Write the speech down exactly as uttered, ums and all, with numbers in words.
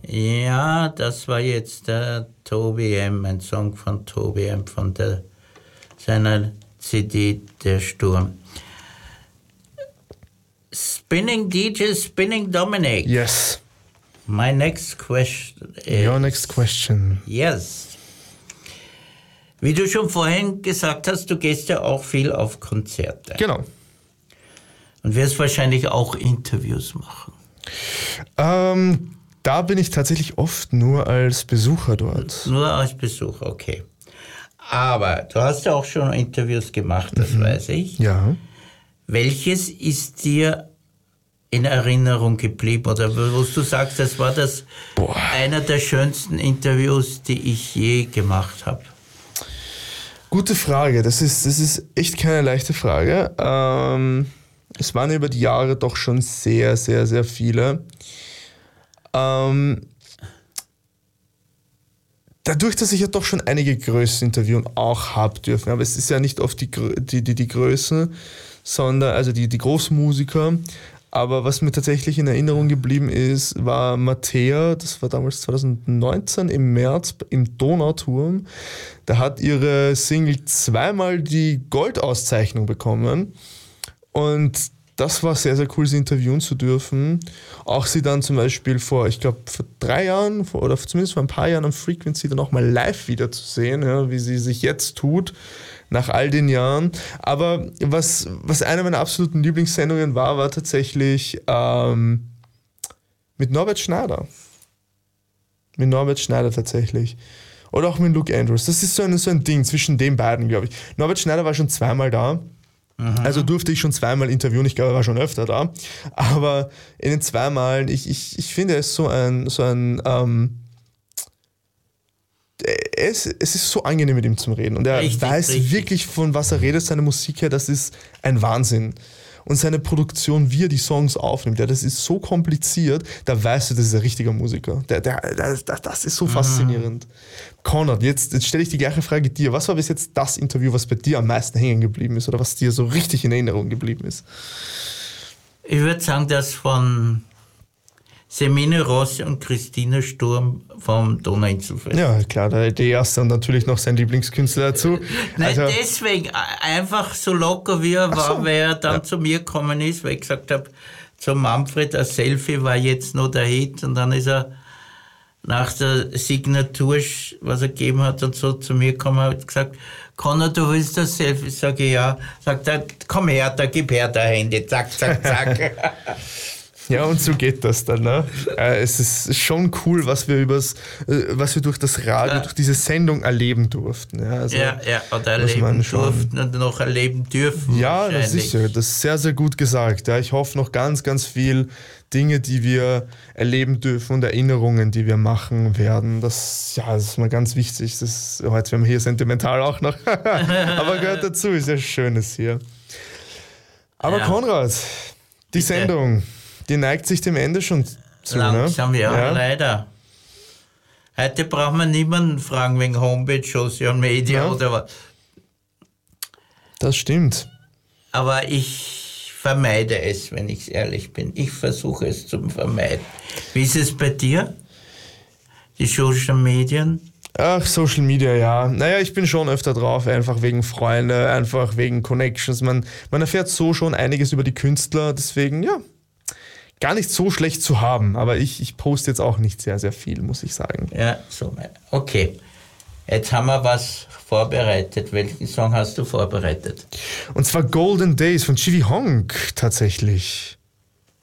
Ja, das war jetzt der Tobi M., ein Song von Tobi M. von der, seiner C D Der Sturm. Spinning D J, Spinning Dominic. Yes. My next question is... Your next question. Yes. Wie du schon vorhin gesagt hast, du gehst ja auch viel auf Konzerte. Genau. Und wirst wahrscheinlich auch Interviews machen. Ähm, da bin ich tatsächlich oft nur als Besucher dort. Nur als Besucher, okay. Aber du hast ja auch schon Interviews gemacht, das mhm. weiß ich. Ja. Welches ist dir in Erinnerung geblieben? Oder wo du sagst, das war das Boah. einer der schönsten Interviews, die ich je gemacht habe? Gute Frage. Das ist, das ist echt keine leichte Frage. Ähm, es waren über die Jahre doch schon sehr, sehr, sehr viele. Ähm, dadurch, dass ich ja doch schon einige Größen interviewen auch habe dürfen, aber es ist ja nicht oft die, die, die, die Größen, sondern also die, die Großmusiker. Aber was mir tatsächlich in Erinnerung geblieben ist, war Mattea, das war damals zwanzig neunzehn im März im Donauturm. Da hat ihre Single zweimal die Goldauszeichnung bekommen. Und das war sehr, sehr cool, sie interviewen zu dürfen. Auch sie dann zum Beispiel vor, ich glaube, vor drei Jahren vor, oder zumindest vor ein paar Jahren am Frequency dann auch mal live wieder zu sehen, ja, wie sie sich jetzt tut, nach all den Jahren. Aber was, was eine meiner absoluten Lieblingssendungen war, war tatsächlich ähm, mit Norbert Schneider. Mit Norbert Schneider tatsächlich. Oder auch mit Luke Andrews. Das ist so ein, so ein Ding zwischen den beiden, glaube ich. Norbert Schneider war schon zweimal da. Also durfte ich schon zweimal interviewen, ich glaube, er war schon öfter da. Aber in den zwei Malen, ich, ich, ich finde es so ein, so ein ähm, es, es ist so angenehm mit ihm zu reden. Und er richtig, weiß richtig. wirklich, von was er redet, seine Musik her, das ist ein Wahnsinn. Und seine Produktion, wie er die Songs aufnimmt, ja, das ist so kompliziert, da weißt du, das ist ein richtiger Musiker. Der, der, der, das ist so faszinierend. Mhm. Konrad, jetzt, jetzt stelle ich die gleiche Frage dir. Was war bis jetzt das Interview, was bei dir am meisten hängen geblieben ist oder was dir so richtig in Erinnerung geblieben ist? Ich würde sagen, das von Semine Rossi und Christina Sturm vom Donauinselfest. Ja, klar, der, der erste und natürlich noch sein Lieblingskünstler dazu. Nein, also, deswegen, einfach so locker wie er war, so, weil er dann ja. zu mir gekommen ist, weil ich gesagt habe, zum Manfred, ein Selfie war jetzt noch der Hit und dann ist er nach der Signatur, was er gegeben hat und so zu mir gekommen und hat gesagt, Conor, du willst das Selfie? Sag ich, ja. Sagt er, komm her, da gib her dein Handy, zack, zack, zack. Ja, und so geht das dann. Ne? Äh, es ist schon cool, was wir übers, äh, was wir durch das Radio, ja. durch diese Sendung erleben durften. Ja, also, ja, ja, oder erleben durften und noch erleben dürfen. Ja, das ist ja, das ist sehr, sehr gut gesagt. Ja, ich hoffe noch ganz, ganz viel Dinge, die wir erleben dürfen und Erinnerungen, die wir machen werden. Das, ja, das ist mal ganz wichtig. Das, oh, jetzt werden wir hier sentimental auch noch. Aber gehört dazu, ist ja Schönes hier. Aber ja. Konrad, die Bitte. Sendung, die neigt sich dem Ende schon zu. Langsam, ne? ja, ja, leider. Heute braucht man niemanden fragen wegen Homepage, Social Media ja. oder was. Das stimmt. Aber ich vermeide es, wenn ich ehrlich bin. Ich versuche es zu vermeiden. Wie ist es bei dir? Die Social Medien? Ach, Social Media, ja. Naja, ich bin schon öfter drauf, einfach wegen Freunde, einfach wegen Connections. Man, man erfährt so schon einiges über die Künstler, deswegen, ja, gar nicht so schlecht zu haben. Aber ich, ich poste jetzt auch nicht sehr, sehr viel, muss ich sagen. Ja, so. Okay. Jetzt haben wir was vorbereitet. Welchen Song hast du vorbereitet? Und zwar Golden Days von Chivy Honk tatsächlich.